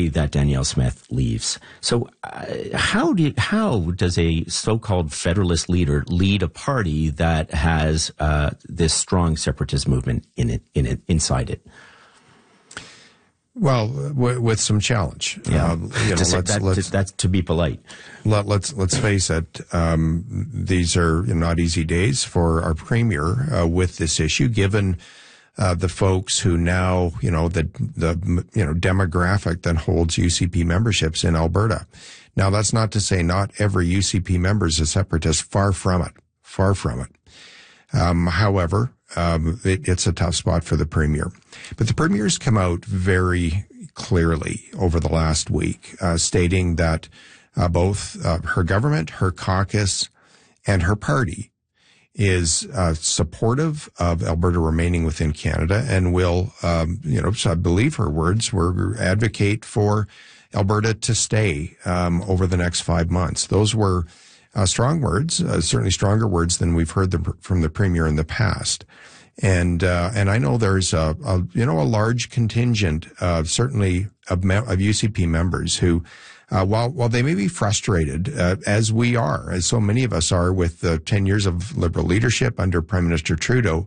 likely that Danielle Smith leaves. So how does a so-called federalist leader lead a party that has this strong separatist movement inside it? Well, with some challenge. Yeah, that's to be polite. Let's face it. These are not easy days for our premier with this issue, given the folks who now, the demographic that holds UCP memberships in Alberta. Now, that's not to say not every UCP member is a separatist. Far from it. Far from it. However, it's a tough spot for the premier. But the premier's come out very clearly over the last week, stating that both her government, her caucus, and her party is supportive of Alberta remaining within Canada and will, so I believe her words were advocate for Alberta to stay over the next 5 months. Those were strong words, certainly stronger words than we've heard from the premier in the past. And I know there's a large contingent, certainly of UCP members who, while they may be frustrated, as we are, as so many of us are with the 10 years of Liberal leadership under Prime Minister Trudeau,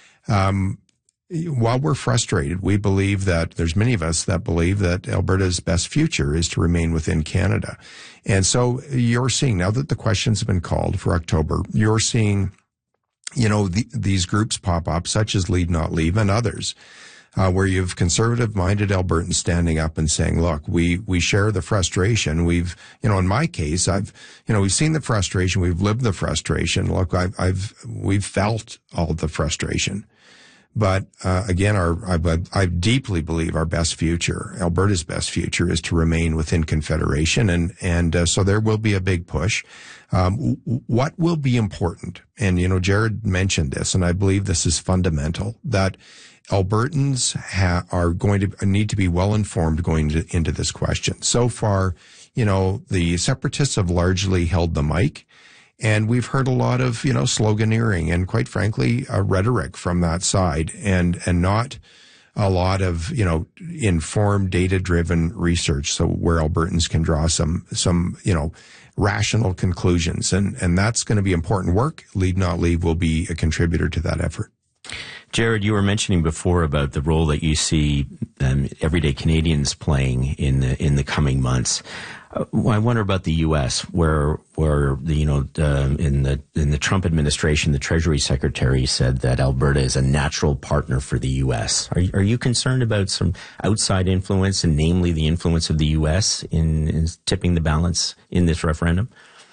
while we're frustrated, we believe that there's many of us that believe that Alberta's best future is to remain within Canada. And so you're seeing, now that the questions have been called for October, you're seeing, these groups pop up, such as Lead Not Leave and others, where you've conservative-minded Albertans standing up and saying, look, we share the frustration. We've, in my case, we've seen the frustration. We've lived the frustration. Look, we've felt all the frustration. But, again, I deeply believe our best future, Alberta's best future, is to remain within Confederation. And so there will be a big push. What will be important? And, Jared mentioned this, and I believe this is fundamental, that Albertans are going to need to be well informed going into this question. So far, the separatists have largely held the mic. And we've heard a lot of, sloganeering and, quite frankly, rhetoric from that side, and not a lot of, informed, data-driven research. So where Albertans can draw some, rational conclusions. And that's going to be important work. Lead Not Leave will be a contributor to that effort. Jared, you were mentioning before about the role that you see everyday Canadians playing in the coming months. I wonder about the U.S., where in the Trump administration, the Treasury Secretary said that Alberta is a natural partner for the U.S. Are you concerned about some outside influence, and namely the influence of the U.S. in tipping the balance in this referendum?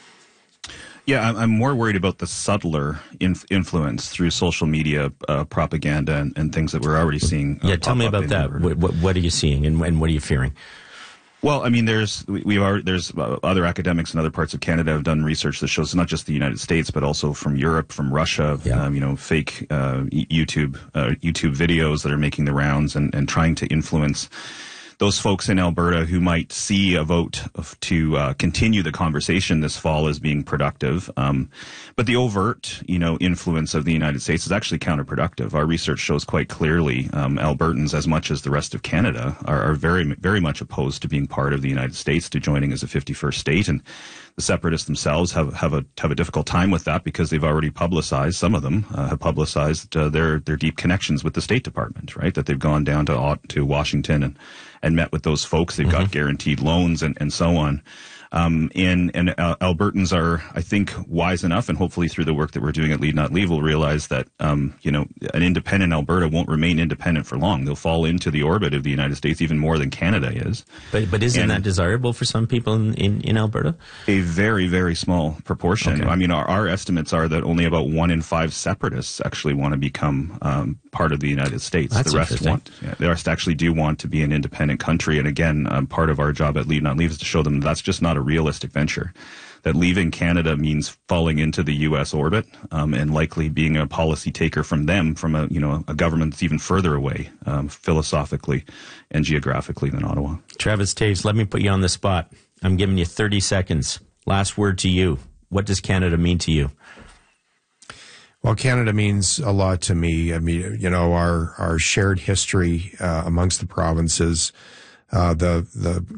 Yeah, I'm more worried about the subtler influence through social media propaganda and things that we're already seeing. Tell me about that. What are you seeing, and what are you fearing? Well, I mean, there's other academics in other parts of Canada have done research that shows not just the United States, but also from Europe, from Russia, fake YouTube videos that are making the rounds and trying to influence those folks in Alberta who might see a vote to continue the conversation this fall as being productive. But the overt, influence of the United States is actually counterproductive. Our research shows quite clearly Albertans, as much as the rest of Canada, are very, very much opposed to being part of the United States, to joining as a 51st state. And the separatists themselves have a difficult time with that, because they've already publicized, some of them have publicized their deep connections with the State Department, right? That they've gone down to Washington and met with those folks. They've got guaranteed loans and so on. And Albertans are, I think, wise enough, and hopefully through the work that we're doing at Lead Not Leave, will realize that, an independent Alberta won't remain independent for long. They'll fall into the orbit of the United States even more than Canada is. But isn't that desirable for some people in Alberta? A very, very small proportion. Okay. I mean, our estimates are that only about 1 in 5 separatists actually want to become part of the United States. That's The rest actually do want to be an independent country. And again, part of our job at Lead Not Leave is to show them that's just not a realistic venture, that leaving Canada means falling into the U.S. orbit, and likely being a policy taker from them, from a government that's even further away, philosophically and geographically than Ottawa. Travis Toews, let me put you on the spot. I'm giving you 30 seconds. Last word to you. What does Canada mean to you? Well, Canada means a lot to me. I mean, our shared history amongst the provinces, the